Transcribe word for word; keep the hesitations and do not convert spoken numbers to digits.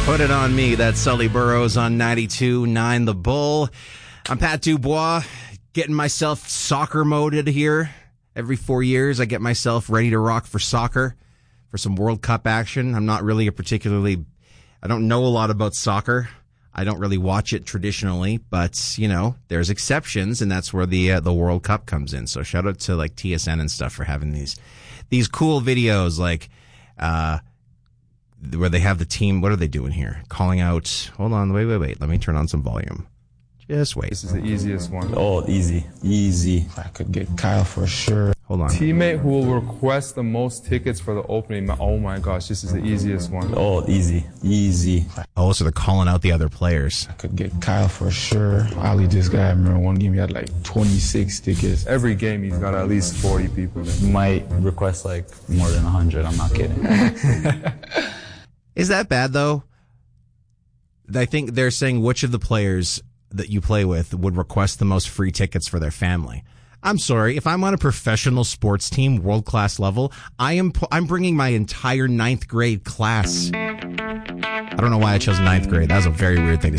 Put It On Me. That's Sully Burrows on ninety-two point nine The Bull. I'm Pat Dubois, getting myself soccer moded here. Every four years, I get myself ready to rock for soccer, for some World Cup action. I'm not really a particularly, I don't know a lot about soccer. I don't really watch it traditionally, but, you know, there's exceptions, and that's where the uh, the World Cup comes in. So shout out to, like, T S N and stuff for having these these cool videos, like, uh, where they have the team. What are they doing here? Calling out, hold on, wait, wait, wait. Let me turn on some volume. Just wait. This is the easiest one. Oh, easy. Easy. I could get Kyle for sure. Hold on. Teammate who will request the most tickets for the opening. Oh my gosh, this is the easiest one. Oh, easy. Easy. Oh, so they're calling out the other players. I could get Kyle for sure. Ali just got, I remember one game he had like twenty-six tickets. Every game he's got at least forty people in. Might request like more than one hundred. I'm not kidding. Is that bad, though? I think they're saying which of the players that you play with would request the most free tickets for their family. I'm sorry, if I'm on a professional sports team, world-class level, I am I'm bringing my entire ninth grade class. I don't know why I chose ninth grade. That was a very weird thing to